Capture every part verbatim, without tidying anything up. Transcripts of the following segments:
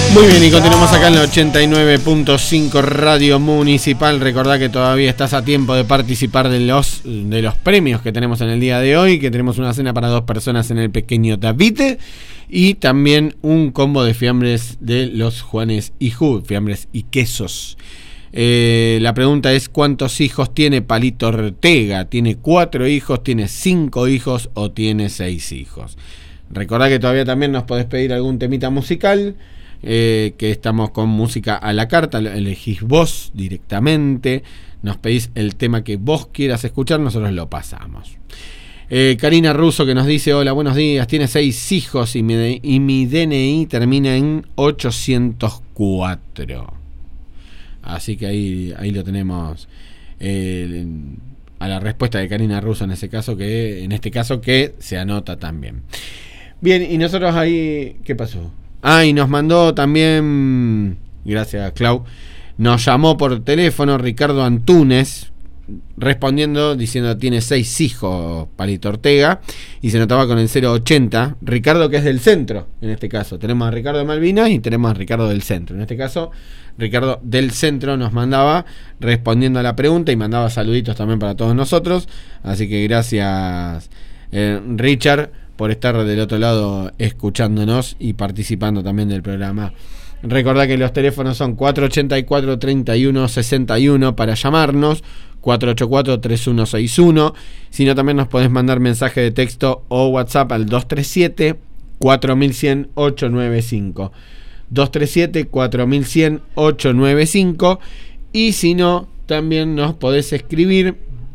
Muy bien, y continuamos acá en la ochenta y nueve punto cinco Radio Municipal. Recordá que todavía estás a tiempo de participar de los, de los premios que tenemos en el día de hoy, que tenemos una cena para dos personas en el Pequeño Tapite y también un combo de fiambres de los Juanes y Ju, fiambres y quesos. Eh, la pregunta es: ¿cuántos hijos tiene Palito Ortega? ¿Tiene cuatro hijos, tiene cinco hijos o tiene seis hijos? Recordá que todavía también nos podés pedir algún temita musical. Eh, que estamos con música a la carta, elegís vos directamente, nos pedís el tema que vos quieras escuchar, nosotros lo pasamos. eh, Karina Russo, que nos dice: hola, buenos días, tiene seis hijos y mi, y mi D N I termina en ochocientos cuatro. Así que ahí, ahí lo tenemos, eh, a la respuesta de Karina Russo en ese caso, que en este caso que se anota también. Bien, y nosotros ahí, ¿qué pasó? Ah, y nos mandó también, gracias Clau, nos llamó por teléfono Ricardo Antúnez, respondiendo, diciendo tiene seis hijos Palito Ortega, y se notaba con el cero ochenta, Ricardo, que es del centro, en este caso. Tenemos a Ricardo de Malvinas y tenemos a Ricardo del centro. En este caso, Ricardo del centro nos mandaba respondiendo a la pregunta y mandaba saluditos también para todos nosotros. Así que gracias, eh, Richard, por estar del otro lado escuchándonos y participando también del programa. Recordá que los teléfonos son cuatro ochenta y cuatro, treinta y uno sesenta y uno para llamarnos, cuatro ochenta y cuatro, treinta y uno sesenta y uno. Si no, también nos podés mandar mensaje de texto o WhatsApp al dos tres siete, cuatro mil cien, ocho nueve cinco. dos tres siete, cuatro mil cien, ocho nueve cinco. Y si no, también nos podés escribir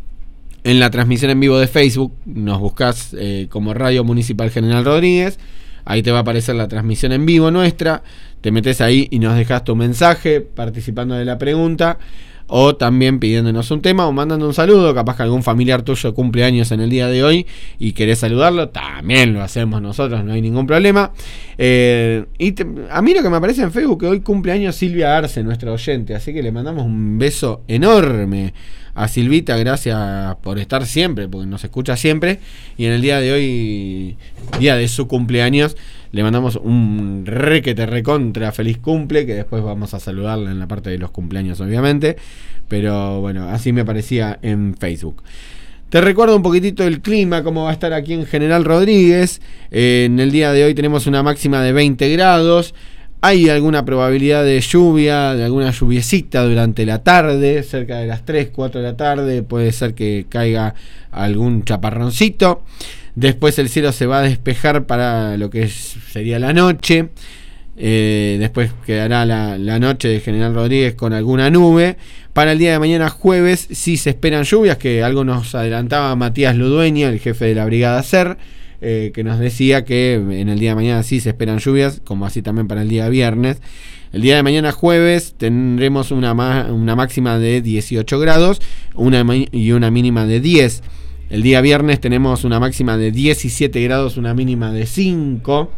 en la transmisión en vivo de Facebook. Nos buscás eh, como Radio Municipal General Rodríguez. Ahí te va a aparecer la transmisión en vivo nuestra. Te metes ahí y nos dejas tu mensaje participando de la pregunta, o también pidiéndonos un tema o mandando un saludo. Capaz que algún familiar tuyo cumple años en el día de hoy y querés saludarlo, también lo hacemos nosotros, no hay ningún problema. Eh, y te, a mí lo que me aparece en Facebook, que hoy cumple años Silvia Arce, nuestra oyente, así que le mandamos un beso enorme a Silvita. Gracias por estar siempre, porque nos escucha siempre, y en el día de hoy, día de su cumpleaños, le mandamos un requete recontra feliz cumple, que después vamos a saludarla en la parte de los cumpleaños, obviamente. Pero bueno, así me aparecía en Facebook. Te recuerdo un poquitito el clima, cómo va a estar aquí en General Rodríguez. Eh, en el día de hoy tenemos una máxima de veinte grados. Hay alguna probabilidad de lluvia, de alguna lluviecita durante la tarde, cerca de las tres, cuatro de la tarde. Puede ser que caiga algún chaparroncito. Después el cielo se va a despejar para lo que sería la noche. Eh, después quedará la, la noche de General Rodríguez con alguna nube. Para el día de mañana jueves sí se esperan lluvias, que algo nos adelantaba Matías Ludueña, el jefe de la Brigada SER, eh, que nos decía que en el día de mañana sí se esperan lluvias, como así también para el día viernes. El día de mañana jueves tendremos una, una máxima de dieciocho grados una, y una mínima de diez. El día viernes tenemos una máxima de diecisiete grados, una mínima de cinco,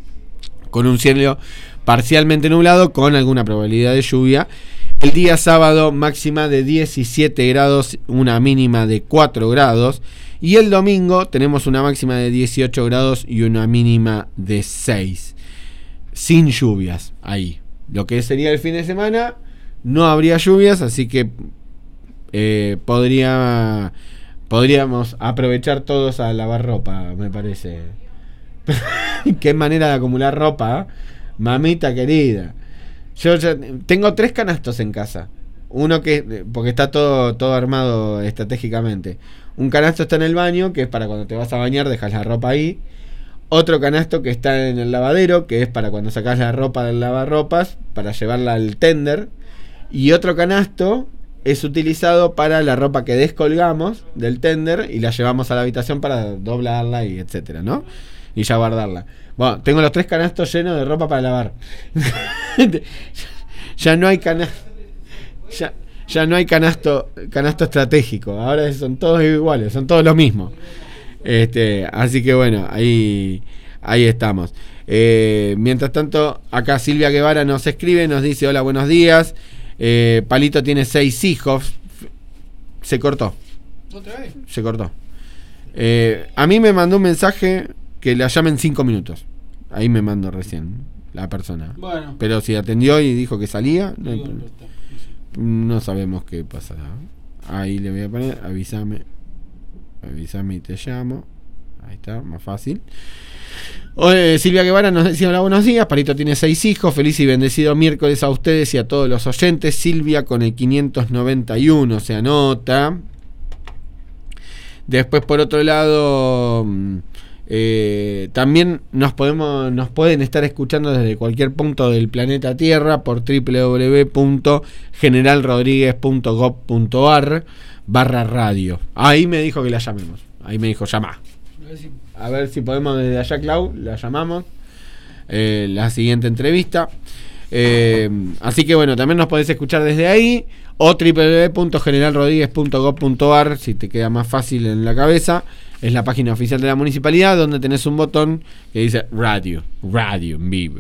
con un cielo parcialmente nublado, con alguna probabilidad de lluvia. El día sábado, máxima de diecisiete grados, una mínima de cuatro grados. Y el domingo tenemos una máxima de dieciocho grados y una mínima de seis. Sin lluvias ahí. Lo que sería el fin de semana, no habría lluvias, así que eh, podría... podríamos aprovechar todos a lavar ropa, me parece. Qué manera de acumular ropa, ¿eh? Mamita querida. Yo ya tengo tres canastos en casa. Uno que, porque está todo, todo armado estratégicamente. Un canasto está en el baño, que es para cuando te vas a bañar, dejas la ropa ahí. Otro canasto que está en el lavadero, que es para cuando sacas la ropa del lavarropas, para llevarla al tender. Y otro canasto es utilizado para la ropa que descolgamos del tender y la llevamos a la habitación para doblarla y etcétera, ¿no? Y ya guardarla. Bueno, tengo los tres canastos llenos de ropa para lavar. Ya no hay canasto. Ya, ya no hay canasto, canasto estratégico. Ahora son todos iguales, son todos los mismos. Este, así que bueno, ahí, ahí estamos. Eh, mientras tanto, acá Silvia Guevara nos escribe, nos dice: hola, buenos días. Eh, Palito tiene seis hijos. Se cortó. ¿Otra vez? Se cortó. Eh, a mí me mandó un mensaje que la llame en cinco minutos. Ahí me mandó recién. la persona. Bueno. Pero si atendió y dijo que salía, no, hay problema. No sabemos qué pasará. Ahí le voy a poner, avísame. Avísame y te llamo. Ahí está, más fácil. Oye, Silvia Guevara nos decía hola, buenos días. Parito tiene seis hijos. Feliz y bendecido miércoles a ustedes y a todos los oyentes. Silvia con el quinientos noventa y uno se anota. Después, por otro lado, eh, también nos podemos nos pueden estar escuchando desde cualquier punto del planeta Tierra por doble u doble u doble u punto general rodríguez punto gob punto ar barra radio. Ahí me dijo que la llamemos. Ahí me dijo llamá. A ver si podemos desde allá, Clau, la llamamos. Eh, la siguiente entrevista. Eh, así que bueno, también nos podés escuchar desde ahí. O doble u doble u doble u punto general rodríguez punto gob punto ar, si te queda más fácil en la cabeza. Es la página oficial de la municipalidad, donde tenés un botón que dice radio, radio en vivo.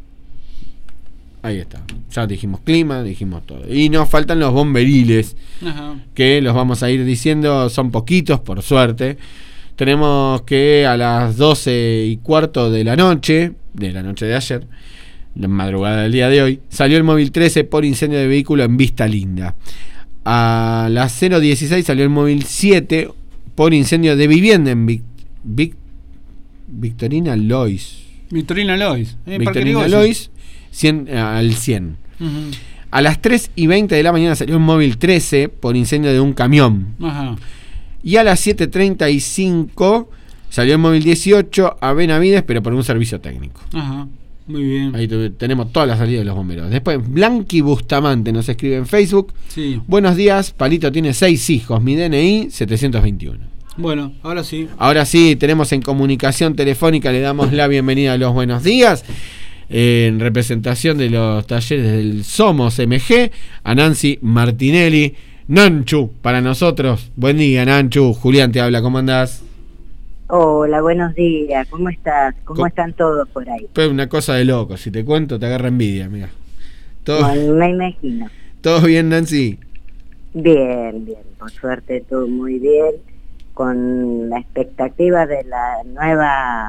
Ahí está. Ya dijimos clima, dijimos todo. Y nos faltan los bomberiles. Ajá. Que los vamos a ir diciendo, son poquitos, por suerte. Tenemos que a las doce y cuarto de la noche, de la noche de ayer, la madrugada del día de hoy, salió el móvil trece por incendio de vehículo en Vista Linda. A las cero dieciséis salió el móvil siete por incendio de vivienda en Vic, Vic, Victorina Lois. Victorina Lois. Eh, Victorina Lois, cien, al cien. Uh-huh. A las tres y veinte de la mañana salió un móvil trece por incendio de un camión. Ajá. Y a las siete treinta y cinco salió el móvil dieciocho a Benavides, pero por un servicio técnico. Ajá. Muy bien. Ahí tenemos todas las salidas de los bomberos. Después, Blanqui Bustamante nos escribe en Facebook. Sí. Buenos días, Palito tiene seis hijos. Mi D N I setecientos veintiuno. Bueno, ahora sí. Ahora sí, tenemos en comunicación telefónica, le damos la bienvenida a los buenos días. Eh, en representación de los talleres del Somos M G, a Nancy Martinelli. Nanchu, para nosotros. Buen día, Nanchu. Julián te habla, ¿cómo andás? Hola, buenos días, ¿cómo estás? ¿Cómo Co- están todos por ahí? Pues una cosa de loco, si te cuento te agarra envidia, mira. ¿Todo, bueno, me imagino. ¿Todo bien, Nancy? Bien, bien, por suerte todo muy bien, con la expectativa de la nueva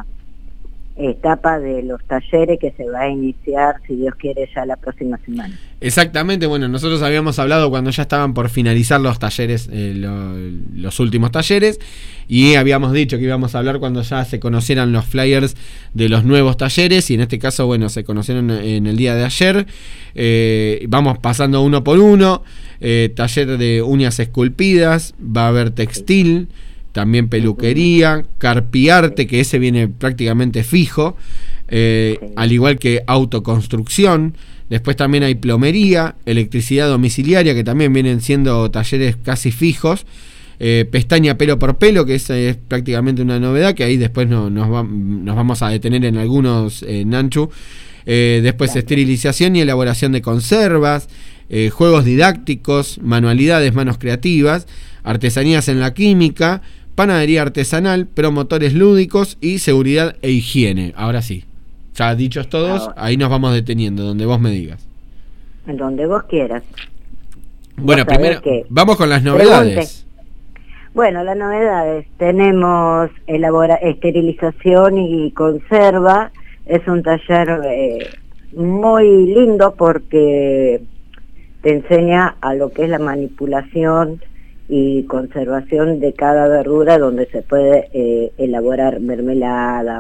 etapa de los talleres que se va a iniciar, si Dios quiere, ya la próxima semana. Exactamente, bueno, nosotros habíamos hablado cuando ya estaban por finalizar los talleres, eh, lo, los últimos talleres, y habíamos dicho que íbamos a hablar cuando ya se conocieran los flyers de los nuevos talleres, y en este caso, bueno, se conocieron en el día de ayer. Eh, vamos pasando uno por uno. eh, taller de uñas esculpidas, va a haber textil, también peluquería, carpiarte, que ese viene prácticamente fijo, eh, sí. Al igual que autoconstrucción. Después también hay plomería, electricidad domiciliaria, que también vienen siendo talleres casi fijos. Eh, pestaña pelo por pelo, que esa es prácticamente una novedad, que ahí después no, nos, va, nos vamos a detener en algunos, eh, Nanchu. Eh, después claro. Esterilización y elaboración de conservas, eh, juegos didácticos, manualidades, manos creativas, artesanías en la química, panadería artesanal, promotores lúdicos y seguridad e higiene. Ahora sí, ya dichos todos, ahora, ahí nos vamos deteniendo, donde vos me digas. Donde vos quieras. Bueno, vos primero, vamos con las novedades. Pregunte. Bueno, las novedades. Tenemos elabora, esterilización y conserva. Es un taller eh, muy lindo porque te enseña a lo que es la manipulación y conservación de cada verdura, donde se puede eh, elaborar mermelada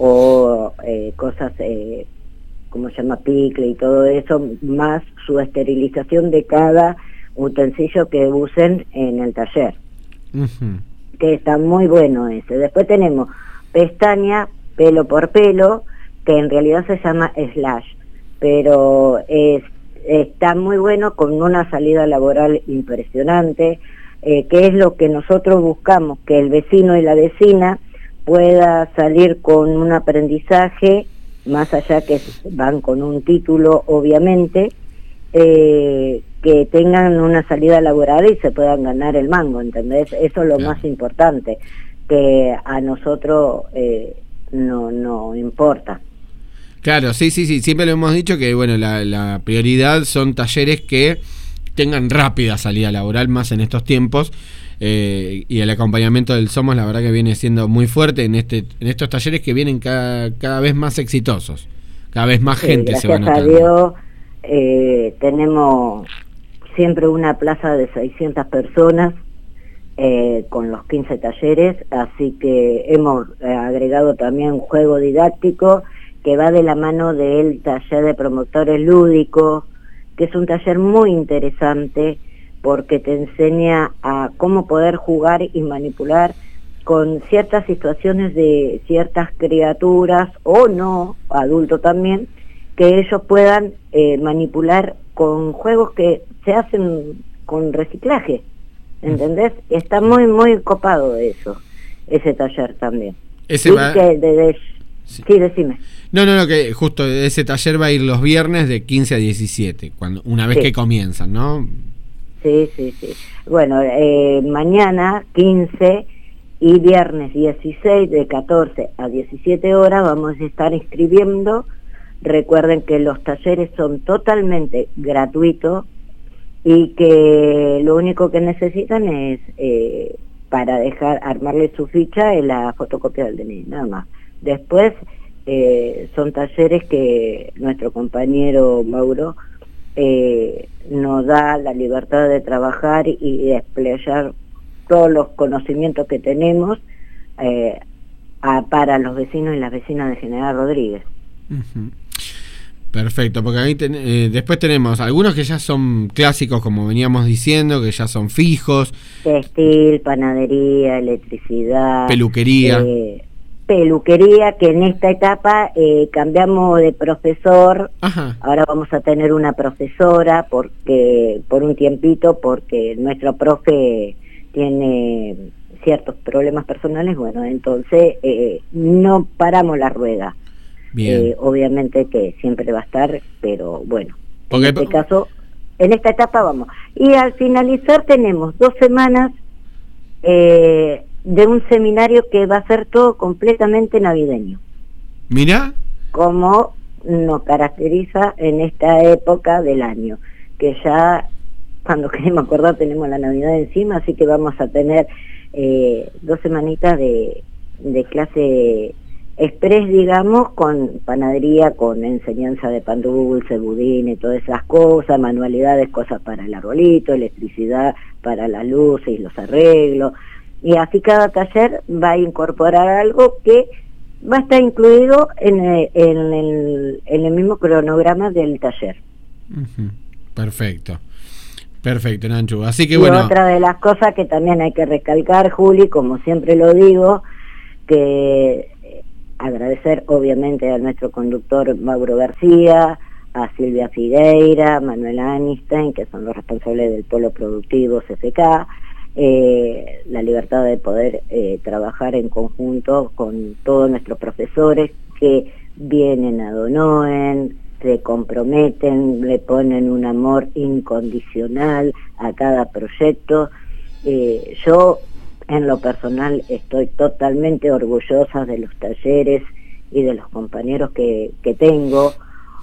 o eh, cosas eh, como se llama picle y todo eso, más su esterilización de cada utensilio que usen en el taller. Uh-huh. Que está muy bueno ese. Después tenemos pestaña pelo por pelo, que en realidad se llama slash, pero es, está muy bueno, con una salida laboral impresionante, eh, que es lo que nosotros buscamos, que el vecino y la vecina pueda salir con un aprendizaje, más allá que van con un título, obviamente, eh, que tengan una salida laboral y se puedan ganar el mango, ¿entendés? Eso es lo claro. más importante, que a nosotros eh, no, no importa. Claro, sí, sí, sí, siempre lo hemos dicho que bueno, la, la prioridad son talleres que tengan rápida salida laboral, más en estos tiempos, eh, y el acompañamiento del Somos la verdad que viene siendo muy fuerte en este en estos talleres que vienen cada, cada vez más exitosos, cada vez más Sí, gente se va gracias a notando. Dios, eh, tenemos siempre una plaza de seiscientas personas eh, con los quince talleres, así que hemos eh, agregado también un juego didáctico que va de la mano del taller de promotores lúdicos, que es un taller muy interesante porque te enseña a cómo poder jugar y manipular con ciertas situaciones de ciertas criaturas o no, adultos también, que ellos puedan eh, manipular con juegos que se hacen con reciclaje, ¿entendés? Está muy, muy copado eso, ese taller también. Ese Y va... que de, de... Sí. sí, decime. No, no, no, que justo ese taller va a ir los viernes de quince a diecisiete, cuando, una vez Sí. que comienzan, ¿no? Sí, sí, sí. Bueno, eh, mañana quince y viernes dieciséis de catorce a diecisiete horas vamos a estar inscribiendo. Recuerden que los talleres son totalmente gratuitos y que lo único que necesitan es eh, para dejar armarle su ficha es la fotocopia del D N I, nada más. Después eh, son talleres que nuestro compañero Mauro eh, nos da la libertad de trabajar y desplegar todos los conocimientos que tenemos eh, a, para los vecinos y las vecinas de General Rodríguez. Uh-huh. Perfecto, porque ahí ten, eh, después tenemos algunos que ya son clásicos, como veníamos diciendo, que ya son fijos. Textil, panadería, electricidad, peluquería. Eh, peluquería, que en esta etapa eh, cambiamos de profesor. Ajá. Ahora vamos a tener una profesora porque por un tiempito, porque nuestro profe tiene ciertos problemas personales, bueno, entonces eh, no paramos la rueda. Bien. Eh, obviamente que siempre va a estar, pero bueno, Porque... en este caso, en esta etapa vamos. Y al finalizar tenemos dos semanas eh, de un seminario que va a ser todo completamente navideño. Mirá. Como nos caracteriza en esta época del año, que ya cuando queremos acordar tenemos la Navidad encima, así que vamos a tener eh, dos semanitas de, de clase express, digamos, con panadería, con enseñanza de pan dulce, budines, todas esas cosas, manualidades, cosas para el arbolito, electricidad para las luces y los arreglos, y así cada taller va a incorporar algo que va a estar incluido en el, en el, en el mismo cronograma del taller. Uh-huh. Perfecto. Perfecto, Nanchu. Así que y bueno. Otra de las cosas que también hay que recalcar, Juli, como siempre lo digo, que agradecer obviamente a nuestro conductor Mauro García, a Silvia Figueira, Manuel Einstein, que son los responsables del Polo Productivo C F K, eh, la libertad de poder eh, trabajar en conjunto con todos nuestros profesores que vienen a Donoen, se comprometen, le ponen un amor incondicional a cada proyecto. Eh, yo en lo personal estoy totalmente orgullosa de los talleres y de los compañeros que, que tengo,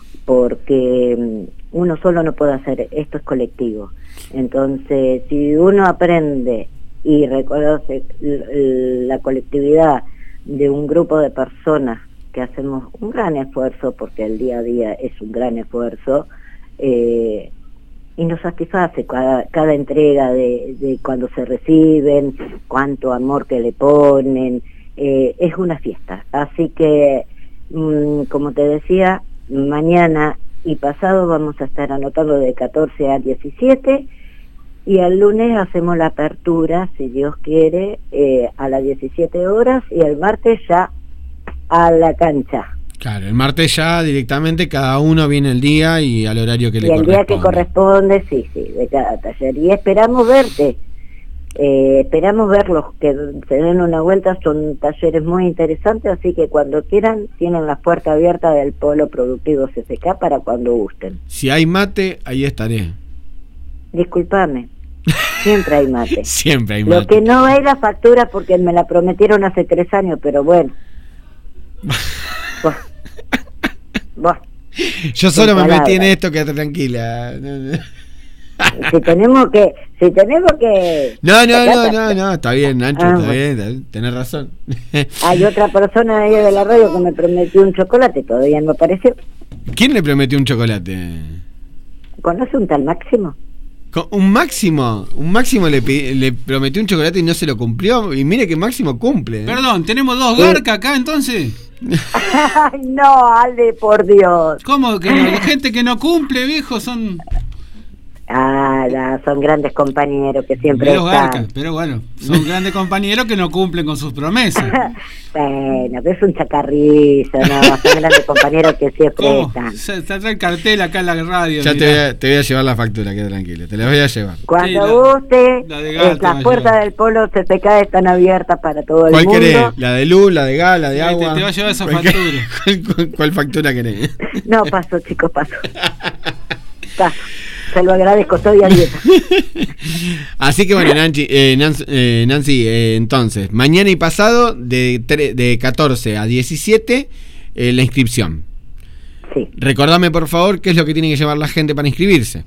porque uno solo no puede hacer, esto es colectivo. Entonces, si uno aprende y reconoce la colectividad de un grupo de personas que hacemos un gran esfuerzo, porque el día a día es un gran esfuerzo, eh, y nos satisface cada, cada entrega de, de cuando se reciben, cuánto amor que le ponen, eh, es una fiesta. Así que, mmm, como te decía, mañana y pasado vamos a estar anotando de catorce a diecisiete, y el lunes hacemos la apertura, si Dios quiere, eh, a las diecisiete horas, y el martes ya a la cancha. Claro, el martes ya directamente cada uno viene el día y al horario que y le el corresponde. día que corresponde, sí, sí, de cada taller. Y esperamos verte, eh, esperamos verlos, que se den una vuelta, son talleres muy interesantes, así que cuando quieran tienen las puertas abiertas del Polo Productivo C F K para cuando gusten. Si hay mate, ahí estaré. Disculpame, siempre hay mate. Siempre hay mate. Lo que no hay la factura porque me la prometieron hace tres años, pero bueno. Buah. Buah. Yo solo Sin me palabras. metí en esto, quédate tranquila. Si tenemos que, si tenemos que... No, no, no, no, no, está bien, Nacho, Ah, está bueno. bien, está bien, tenés razón. Hay otra persona ahí de la radio que me prometió un chocolate, todavía no apareció. ¿Quién le prometió un chocolate? ¿Conoce un tal Máximo? Con un Máximo, un Máximo le, pi- le prometió un chocolate y no se lo cumplió. Y mire que Máximo cumple. ¿eh? Perdón, ¿tenemos dos garcas acá entonces? Ay, no, Ale, por Dios. ¿Cómo que no? La gente que no cumple, viejo, son Ah, no, son grandes compañeros que siempre menos están. garcas, pero bueno, son grandes compañeros que no cumplen con sus promesas. Bueno, que es un chacarrizo, no, son grandes compañeros que siempre ¿Cómo? están. Se, se trae el cartel acá en la radio. Ya te mirá. voy, a, te voy a llevar la factura, queda tranquilo, te la voy a llevar. Cuando Sí, la- guste, la de Gal es te va las a puertas llevar. del Polo C P K están abiertas para todo el ¿Cuál mundo. querés? ¿La de luz, la de gas, la de Sí, agua? te- te va a llevar esa ¿Cuál factura. querés? ¿Cuál, cuál- cuál factura querés? No, paso, chicos, paso. Paso. Se lo agradezco, estoy a dieta. Así que bueno, Nancy, eh, Nancy, eh, Nancy eh, entonces, mañana y pasado de, tre- de catorce a diecisiete eh, la inscripción. Sí. Recordame por favor qué es lo que tiene que llevar la gente para inscribirse.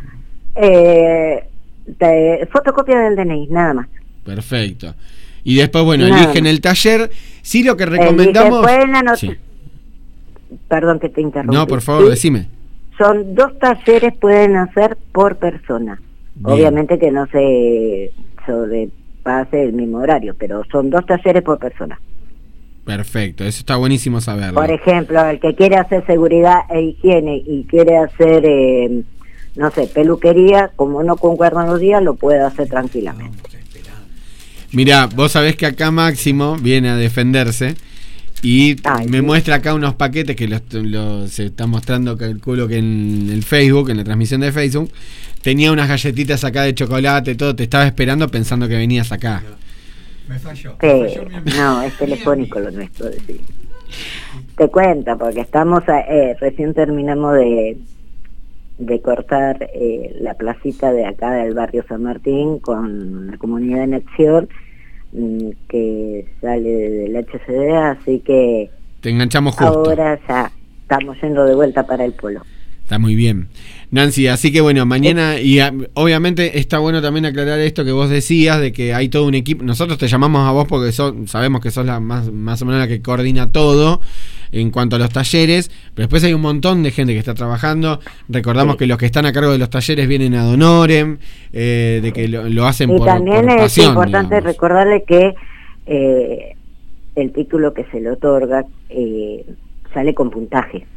Eh, te- fotocopia del D N I, nada más. Perfecto. Y después, bueno, Nada eligen más. el taller. Sí, lo que Elige, recomendamos... pueden anotar- Sí. Perdón que te interrumpí. No, por favor, Sí, decime. son dos talleres, pueden hacer por persona. Bien. Obviamente que no se sobrepase el mismo horario, pero son dos talleres por persona. Perfecto, eso está buenísimo saberlo. Por ejemplo, el que quiere hacer seguridad e higiene y quiere hacer, eh, no sé, peluquería, como no concuerdan los días, lo puede hacer tranquilamente. Mirá, vos sabés que acá Máximo viene a defenderse y Ay, me sí. muestra acá unos paquetes que los, los- se está mostrando, calculo que en el Facebook, en la transmisión de Facebook, tenía unas galletitas acá de chocolate, todo, te estaba esperando pensando que venías acá. Me falló. Sí, me falló mi- no, es telefónico lo nuestro, decir. Te cuento, porque estamos, a- eh, recién terminamos de, de cortar eh, la placita de acá del barrio San Martín con la comunidad en acción mm, que sale del H C D, así que Te enganchamos justo. ahora ya estamos yendo de vuelta para el polo. Está muy bien. Nancy, así que bueno, mañana, y a- obviamente está bueno también aclarar esto que vos decías, de que hay todo un equipo. Nosotros te llamamos a vos porque sos, sabemos que sos la más, más o menos la que coordina todo en cuanto a los talleres, pero después hay un montón de gente que está trabajando. Recordamos Sí. que los que están a cargo de los talleres vienen ad honorem, eh, de que lo, lo hacen Y por, también por es pasión, importante digamos. recordarle que eh, el título que se le otorga eh, sale con puntaje.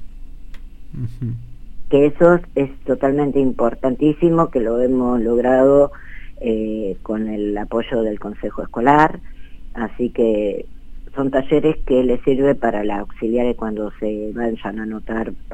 Ujú. Que eso es totalmente importantísimo, que lo hemos logrado eh, con el apoyo del Consejo Escolar, así que son talleres que les sirve para las auxiliares cuando se vayan a anotar